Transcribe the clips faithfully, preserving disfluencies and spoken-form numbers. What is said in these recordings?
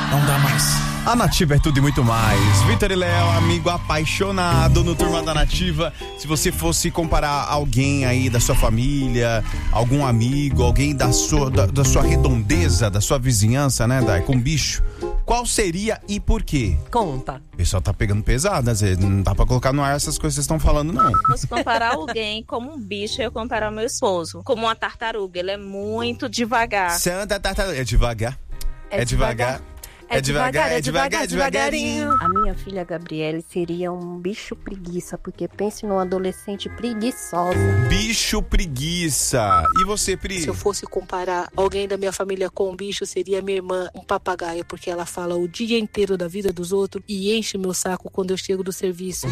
Não dá mais. A Nativa é tudo e muito mais. Vitor e Léo, amigo apaixonado no Turma da Nativa. Se você fosse comparar alguém aí da sua família, algum amigo, alguém da sua, da, da sua redondeza, da sua vizinhança, né, Dai, com bicho, qual seria e por quê? Conta. O pessoal tá pegando pesado, às vezes não dá pra colocar no ar essas coisas que vocês estão falando, não. Se comparar alguém como um bicho, eu ia comparar meu esposo. Como uma tartaruga, ele é muito devagar. Santa tartaruga. É devagar. É, é devagar. devagar. É devagar, é devagar, é devagarinho. A minha filha Gabriele seria um bicho preguiça, porque pense num adolescente preguiçosa. Bicho preguiça. E você, Pri? Se eu fosse comparar alguém da minha família com um bicho, seria minha irmã, um papagaio, porque ela fala o dia inteiro da vida dos outros e enche meu saco quando eu chego do serviço.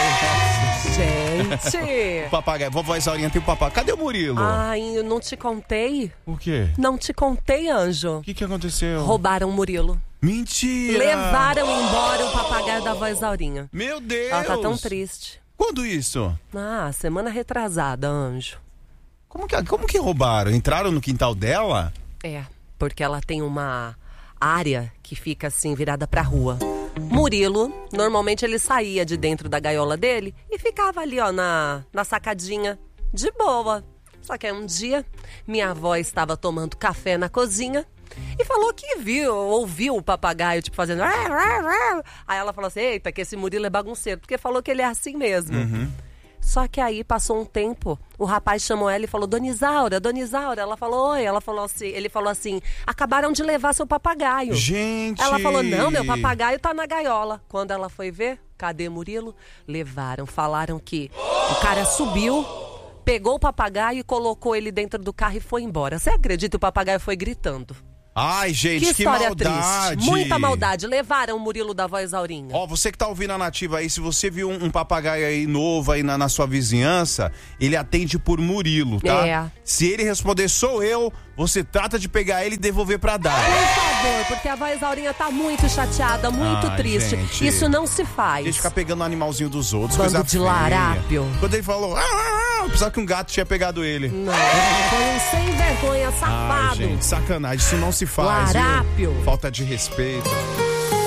Gente! Papagaio, vovó Isaurinha tem o papagaio. Cadê o Murilo? Ai, eu não te contei? O quê? Não te contei, anjo. O que que aconteceu? Roubaram o Murilo. Mentira! Levaram embora o papagaio da avó Isaurinha. Meu Deus! Ela tá tão triste. Quando isso? Ah, semana retrasada, anjo. Como que, como que roubaram? Entraram no quintal dela? É, porque ela tem uma área que fica assim, virada pra rua. Murilo, normalmente ele saía de dentro da gaiola dele e ficava ali, ó, na, na sacadinha, de boa. Só que aí um dia, minha avó estava tomando café na cozinha e falou que viu, ouviu o papagaio, tipo, fazendo... Aí ela falou assim, eita, que esse Murilo é bagunceiro, porque falou que ele é assim mesmo. Uhum. Só que aí passou um tempo, o rapaz chamou ela e falou, Dona Isaura, Dona Isaura. Ela falou, oi. Ela falou assim, ele falou assim, acabaram de levar seu papagaio. Gente! Ela falou, não, meu papagaio tá na gaiola. Quando ela foi ver, cadê Murilo? Levaram, falaram que o cara subiu, pegou o papagaio e colocou ele dentro do carro e foi embora. Você acredita? O papagaio foi gritando. Ai, gente, que, que história maldade. Triste. Muita maldade. Levaram o Murilo da avó Isaurinha. Ó, você que tá ouvindo a Nativa aí, se você viu um, um papagaio aí novo aí na, na sua vizinhança, ele atende por Murilo, tá? É. Se ele responder, sou eu, você trata de pegar ele e devolver pra Dai. Por favor, porque a avó Isaurinha tá muito chateada, muito Ai, triste. gente. Isso não se faz. Deixa ficar pegando o animalzinho dos outros, Bando coisa de feia. larápio. Quando ele falou, ah, ah, ah, pensava que um gato tinha pegado ele. Não, foi um sem vergonha, safado. Ai, gente, sacanagem, isso não se faz, Larápio. viu? Falta de respeito.